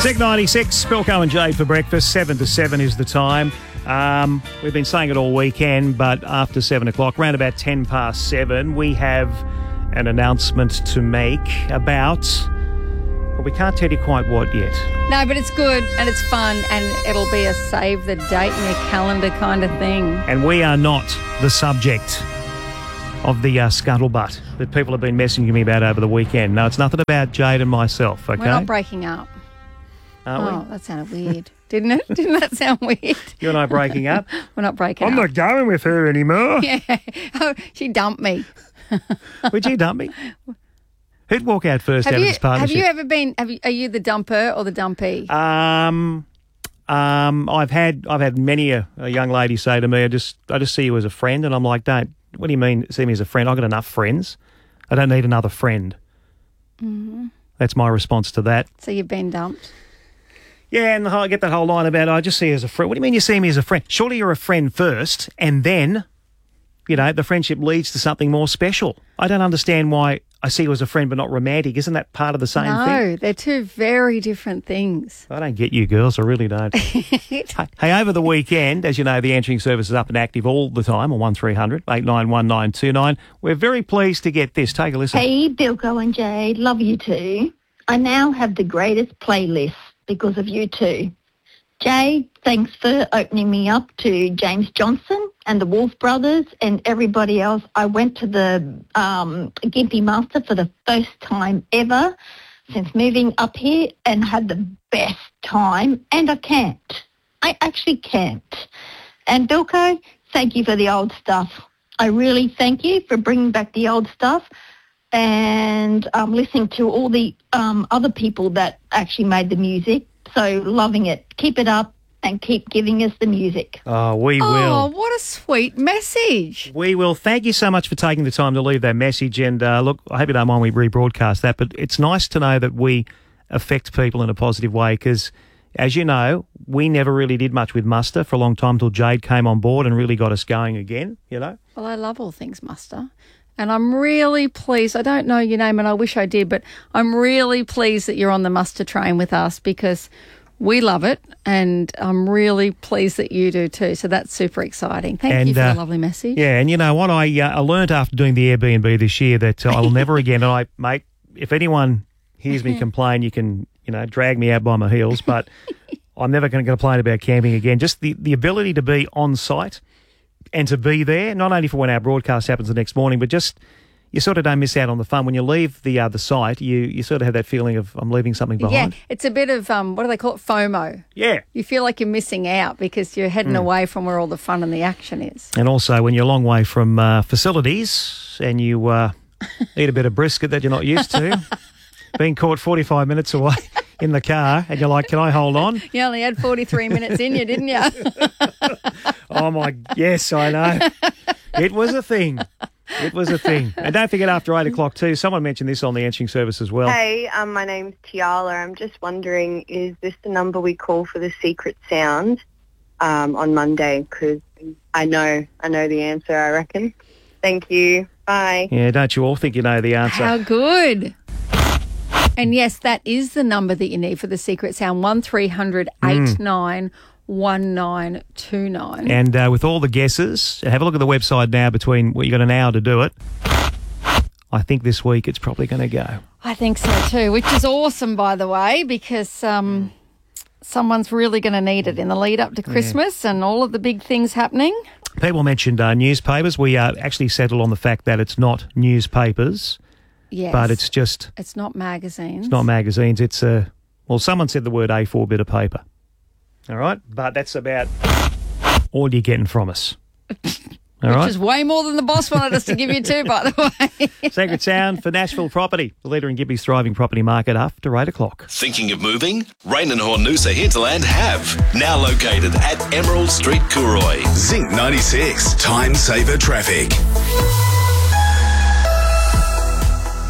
Zinc 96, Bilko and Jade for breakfast. 7 to 7 is the time. We've been saying it all weekend, but after 7 o'clock, around about 10 past 7, we have an announcement to make about, well, we can't tell you quite what yet. No, but it's good and it's fun and it'll be a save the date in your calendar kind of thing. And we are not the subject of the scuttlebutt that people have been messaging me about over the weekend. No, it's nothing about Jade and myself, okay? We're not breaking up. Aren't we? That sounded weird, didn't it? Didn't that sound weird? You and I breaking up? We're not breaking up. I'm not going with her anymore. Yeah. Oh, she dumped me. Would you dump me? Who'd walk out first out of this partnership? Have you ever been, are you the dumper or the dumpee? I've had many a young lady say to me, I just see you as a friend, and I'm like, what do you mean see me as a friend? I've got enough friends. I don't need another friend. Mm-hmm. That's my response to that. So you've been dumped? Yeah, and I get that whole line about, I just see you as a friend. What do you mean you see me as a friend? Surely you're a friend first, and then, you know, the friendship leads to something more special. I don't understand why I see you as a friend but not romantic. Isn't that part of the same thing? No, they're two very different things. I don't get you girls. I really don't. Hey, over the weekend, as you know, the answering service is up and active all the time on 1300 891 929. We're very pleased to get this. Take a listen. Hey, Bilko and Jade, love you too. I now have the greatest playlist because of you two. Jade, thanks for opening me up to James Johnson and the Wolf Brothers and everybody else. I went to the Gympie Master for the first time ever since moving up here and had the best time, and I camped. I actually camped. And Bilko, thank you for the old stuff. I really thank you for bringing back the old stuff and listening to all the other people that actually made the music. So loving it. Keep it up and keep giving us the music. Oh, we will. Oh, what a sweet message. We will. Thank you so much for taking the time to leave that message. And look, I hope you don't mind we rebroadcast that, but it's nice to know that we affect people in a positive way because, as you know, we never really did much with Muster for a long time until Jade came on board and really got us going again, you know? Well, I love all things Muster. And I'm really pleased. I don't know your name and I wish I did, but I'm really pleased that you're on the Muster train with us because we love it and I'm really pleased that you do too. So that's super exciting. Thank you for the lovely message. Yeah, and you know what? I learned after doing the Airbnb this year that I will never again, and mate, if anyone hears me complain, you can, drag me out by my heels, but I'm never going to complain about camping again. Just the ability to be on site and to be there, not only for when our broadcast happens the next morning, but just you sort of don't miss out on the fun. When you leave the site, you sort of have that feeling of I'm leaving something behind. Yeah, it's a bit of, what do they call it, FOMO. Yeah. You feel like you're missing out because you're heading away from where all the fun and the action is. And also when you're a long way from facilities and you eat a bit of brisket that you're not used to, being caught 45 minutes away in the car and you're like, can I hold on? You only had 43 minutes in you, didn't you? Yes, I know. It was a thing. It was a thing. And don't forget after 8 o'clock too, someone mentioned this on the answering service as well. Hey, my name's Tiala. I'm just wondering, is this the number we call for the secret sound on Monday? Because I know the answer, I reckon. Thank you. Bye. Yeah, don't you all think you know the answer? How good. And yes, that is the number that you need for the secret sound, 1300 89 1929. And with all the guesses, have a look at the website now you got an hour to do it. I think this week it's probably going to go. I think so too, which is awesome, by the way, because someone's really going to need it in the lead up to Christmas and all of the big things happening. People mentioned newspapers. We actually settled on the fact that it's not newspapers. Yes. But it's just... It's not magazines. It's not magazines. It's someone said the word A4 bit of paper. All right? But that's about all you're getting from us. All right? Which is way more than the boss wanted us to give you too, by the way. Secret sound for Nashville Property, the leader in Gympie's thriving property market after 8 o'clock. Thinking of moving? Rain and Hornusa Hinterland have. Now located at Emerald Street, Cooroy. Zinc 96, time saver traffic.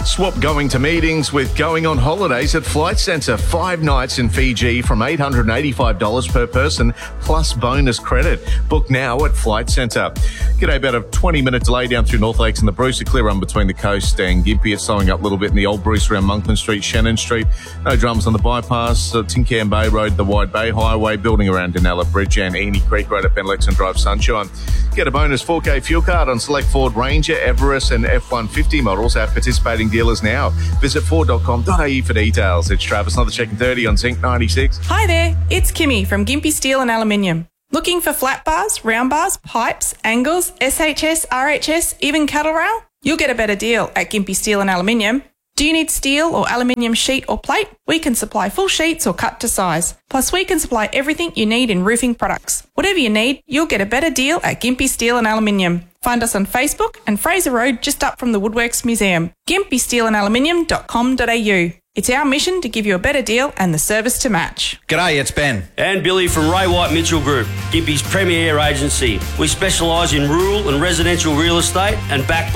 Swap going to meetings with going on holidays at Flight Centre. 5 nights in Fiji from $885 per person plus bonus credit. Book now at Flight Centre. G'day, about a 20-minute delay down through North Lakes and the Bruce, a clear run between the coast and Gympie. It's slowing up a little bit in the Old Bruce around Monkland Street, Shannon Street. No dramas on the bypass, Tincam Bay Road, the Wide Bay Highway, building around Denella Bridge and Eni Creek Road at Benlexon Drive Sunshine. Get a bonus 4K fuel card on select Ford Ranger, Everest and F-150 models at participating dealers now. Visit Ford.com.au for details. It's Travis, another check in 30 on Zinc 96. Hi there, it's Kimmy from Gympie Steel and Aluminium. Looking for flat bars, round bars, pipes, angles, SHS, RHS, even cattle rail? You'll get a better deal at Gympie Steel and Aluminium. Do you need steel or aluminium sheet or plate? We can supply full sheets or cut to size. Plus, we can supply everything you need in roofing products. Whatever you need, you'll get a better deal at Gympie Steel and Aluminium. Find us on Facebook and Fraser Road just up from the Woodworks Museum. gympiesteelandaluminium.com.au. It's our mission to give you a better deal and the service to match. G'day, it's Ben. And Billy from Ray White Mitchell Group, Gympie's premier agency. We specialise in rural and residential real estate and back